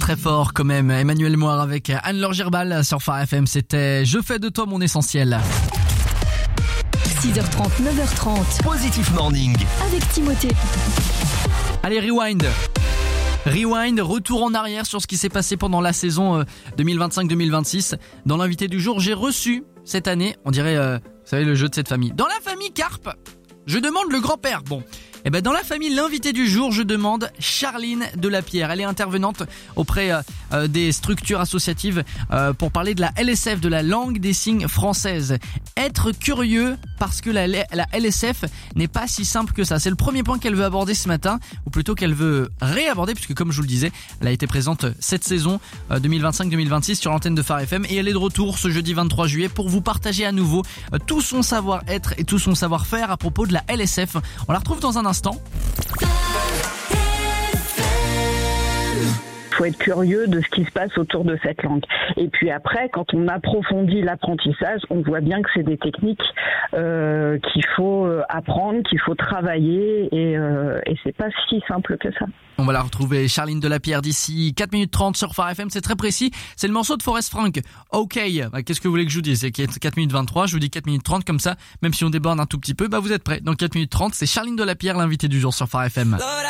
très fort quand même. Emmanuel Moire avec Anne-Laure Girbal sur Phare FM. C'était Je fais de toi mon essentiel. 6h30, 9h30. Positive Morning. Avec Timothée. Allez, Rewind, retour en arrière sur ce qui s'est passé pendant la saison 2025-2026. Dans l'invité du jour, j'ai reçu cette année, on dirait, vous savez, le jeu de cette famille. Dans la famille Carpe, je demande le grand-père. Bon, et ben dans la famille l'invité du jour, je demande Charline Delapierre. Elle est intervenante auprès des structures associatives pour parler de la LSF, de la langue des signes française. Être curieux parce que la LSF n'est pas si simple que ça. C'est le premier point qu'elle veut aborder ce matin, ou plutôt qu'elle veut réaborder, puisque comme je vous le disais, elle a été présente cette saison 2025-2026 sur l'antenne de Phare FM, et elle est de retour ce jeudi 23 juillet pour vous partager à nouveau tout son savoir-être et tout son savoir-faire à propos de la LSF. On la retrouve dans un instant. Il faut être curieux de ce qui se passe autour de cette langue. Et puis après, quand on approfondit l'apprentissage, on voit bien que c'est des techniques qu'il faut apprendre, qu'il faut travailler, et c'est pas si simple que ça. On va la retrouver, Charline Delapierre, d'ici 4 minutes 30 sur Phare FM, c'est très précis. C'est le morceau de Forest Frank. OK. Qu'est-ce que vous voulez que je vous dise? C'est 4 minutes 23, je vous dis 4 minutes 30, comme ça, même si on déborde un tout petit peu, vous êtes prêts. Dans 4 minutes 30, c'est Charline Delapierre, l'invité du jour sur Phare FM.